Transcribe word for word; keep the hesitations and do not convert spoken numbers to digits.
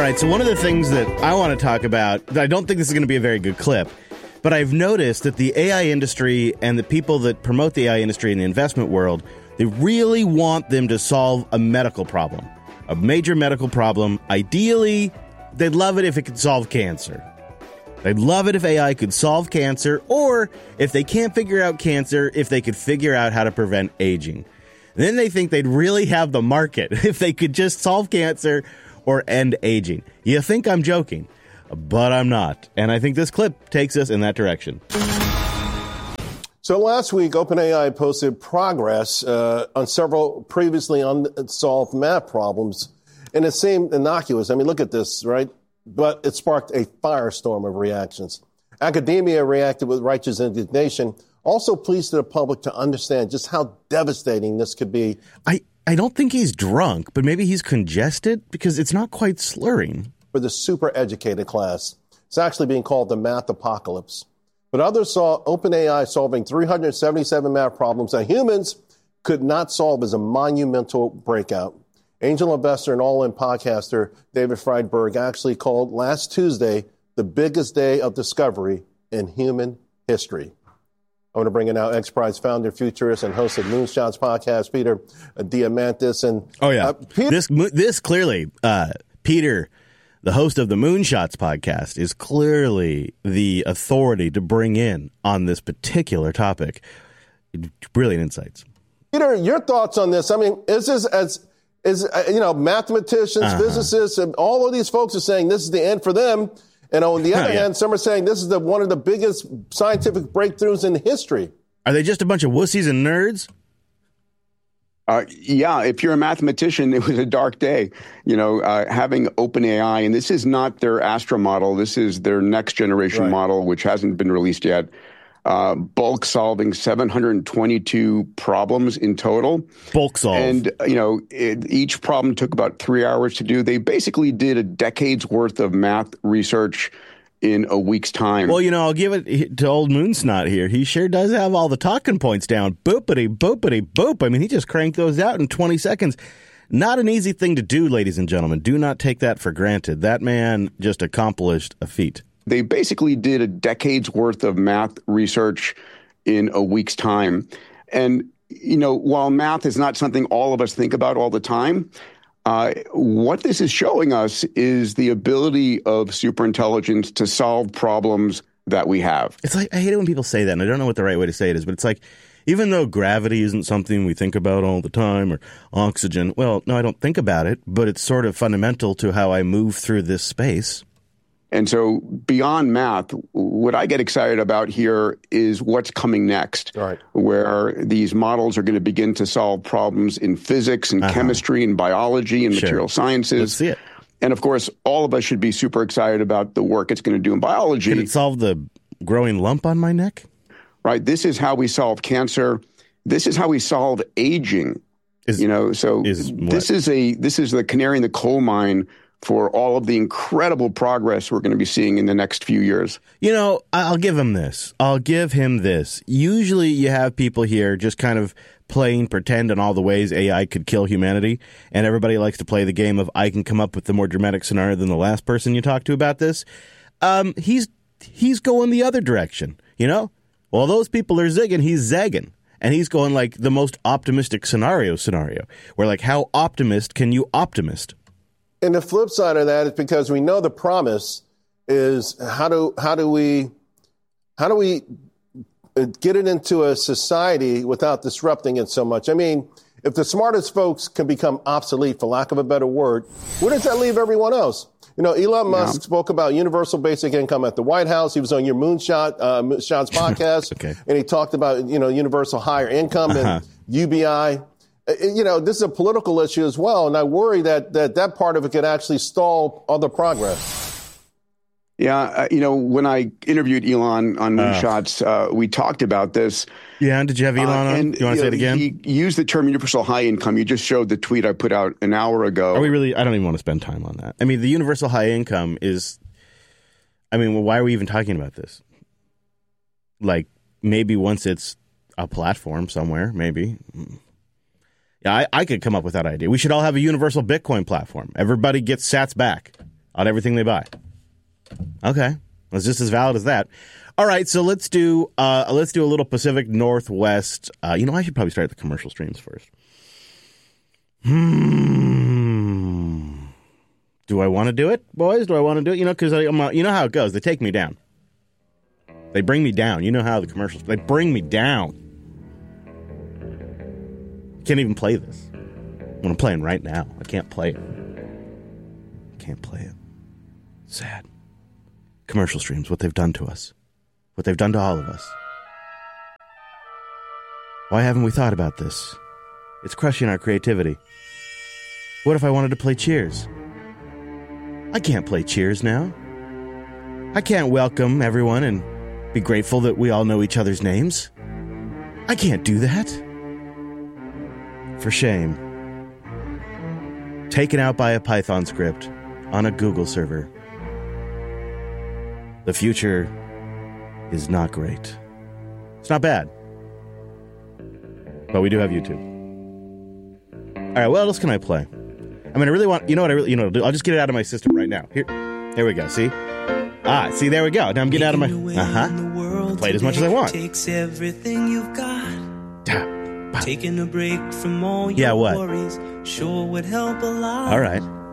right, so one of the things that I want to talk about, I don't think this is going to be a very good clip, but I've noticed that the A I industry and the people that promote the A I industry in the investment world, they really want them to solve a medical problem, a major medical problem. Ideally, they'd love it if it could solve cancer. They'd love it if A I could solve cancer, or if they can't figure out cancer, if they could figure out how to prevent aging. Then they think they'd really have the market if they could just solve cancer or end aging. You think I'm joking, but I'm not. And I think this clip takes us in that direction. So last week, OpenAI posted progress uh, on several previously unsolved math problems, and it seemed innocuous. I mean, look at this, right? But it sparked a firestorm of reactions. Academia reacted with righteous indignation, also pleased to the public to understand just how devastating this could be. I, I don't think he's drunk, but maybe he's congested because it's not quite slurring. For the super educated class. It's actually being called the math apocalypse. But others saw OpenAI solving three hundred seventy-seven math problems that humans could not solve as a monumental breakout. Angel investor and all-in podcaster David Friedberg actually called last Tuesday the biggest day of discovery in human history. I want to bring in now X-Prize founder, futurist, and host of Moonshots podcast, Peter Diamandis. And oh yeah, uh, Peter- this this clearly, uh, Peter, the host of the Moonshots podcast, is clearly the authority to bring in on this particular topic. Brilliant insights. Peter, your thoughts on this? I mean, is this as is uh, you know, mathematicians, uh-huh. physicists, and all of these folks are saying this is the end for them. And on the other yeah. hand, some are saying this is the, one of the biggest scientific breakthroughs in history. Are they just a bunch of wussies and nerds? Uh, yeah, if you're a mathematician, it was a dark day. You know, uh, having OpenAI, and this is not their Astra model. This is their next generation right. model, which hasn't been released yet. Uh, bulk solving seven hundred twenty-two problems in total. Bulk solve. And, you know, it, each problem took about three hours to do. They basically did a decade's worth of math research in a week's time. Well, you know, I'll give it to old Moonsnot here. He sure does have all the talking points down. Boopity, boopity, boop. I mean, he just cranked those out in twenty seconds. Not an easy thing to do, ladies and gentlemen. Do not take that for granted. That man just accomplished a feat. They basically did a decade's worth of math research in a week's time. And, you know, while math is not something all of us think about all the time, uh, what this is showing us is the ability of superintelligence to solve problems that we have. It's like, I hate it when people say that, and I don't know what the right way to say it is, but it's like, even though gravity isn't something we think about all the time, or oxygen, well, no, I don't think about it, but it's sort of fundamental to how I move through this space. And so beyond math, what I get excited about here is what's coming next, right. where these models are going to begin to solve problems in physics and uh-huh. chemistry and biology and sure. material sciences. Let's see it. And of course, all of us should be super excited about the work it's going to do in biology. Can it solve the growing lump on my neck? Right. This is how we solve cancer. This is how we solve aging. Is, you know, so is this is a this is the canary in the coal mine for all of the incredible progress we're going to be seeing in the next few years. You know, I'll give him this. I'll give him this. Usually you have people here just kind of playing pretend in all the ways A I could kill humanity, and everybody likes to play the game of I can come up with the more dramatic scenario than the last person you talked to about this. Um, he's he's going the other direction, you know? While those people are zigging, he's zagging. And he's going like the most optimistic scenario scenario, where like how optimist can you optimist? And the flip side of that is because we know the promise is how do how do we how do we get it into a society without disrupting it so much? I mean, if the smartest folks can become obsolete, for lack of a better word, where does that leave everyone else? You know, Elon Musk yeah. spoke about universal basic income at the White House. He was on your Moonshot uh, Moonshots podcast, okay. and he talked about, you know, universal higher income and uh-huh. U B I. You know, this is a political issue as well, and I worry that that, that part of it could actually stall other progress. Yeah, uh, you know, when I interviewed Elon on Moonshots, uh, uh, we talked about this. Yeah, did you have Elon uh, on? And, Do you want to say it again? He used the term universal high income. You just showed the tweet I put out an hour ago. Are we really? I don't even want to spend time on that. I mean, the universal high income is, I mean, well, why are we even talking about this? Like, maybe once it's a platform somewhere, maybe. Yeah, I, I could come up with that idea. We should all have a universal Bitcoin platform. Everybody gets sats back. on everything they buy. Okay. It's just as valid as that. All right, so let's do uh, let's do a little Pacific Northwest. Uh, you know, I should probably start the commercial streams first. Hmm. Do I want to do it, boys? Do I want to do it? You know, because you know how it goes. They take me down. They bring me down. You know how the commercials. They bring me down. Can't even play this. When I'm playing right now, I can't play it. Can't play it. Sad. Commercial streams, what they've done to us. What they've done to all of us. Why haven't we thought about this? It's crushing our creativity. What if I wanted to play Cheers? I can't play Cheers now. I can't welcome everyone and be grateful that we all know each other's names. I can't do that. For shame. Taken out by a Python script on a Google server. The future is not great. It's not bad. But we do have YouTube. All right, what else can I play? I mean, I really want... You know what I really... You know what I'll do? I'll just get it out of my system right now. Here. Here we go. See? Ah, see, there we go. Now I'm getting out of my... Uh-huh. Play it as much as I want. Takes everything you've got. Ta- Taking a break from all your yeah, what? worries sure would help a lot. All right.